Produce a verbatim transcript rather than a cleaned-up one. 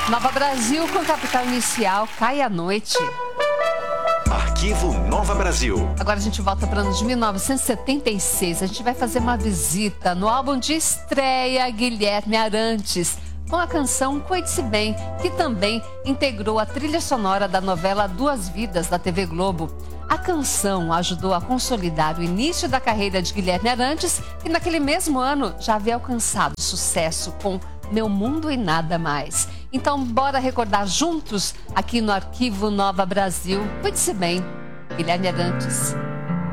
Nova Brasil com capital inicial cai à noite. Arquivo Nova Brasil. Agora a gente volta para o ano de mil novecentos e setenta e seis. A gente vai fazer uma visita no álbum de estreia Guilherme Arantes, com a canção Cuide-se Bem, que também integrou a trilha sonora da novela Duas Vidas, da T V Globo. A canção ajudou a consolidar o início da carreira de Guilherme Arantes, que naquele mesmo ano já havia alcançado sucesso com Meu Mundo e Nada Mais. Então, bora recordar juntos aqui no Arquivo Nova Brasil. Cuide-se bem, Guilherme Arantes.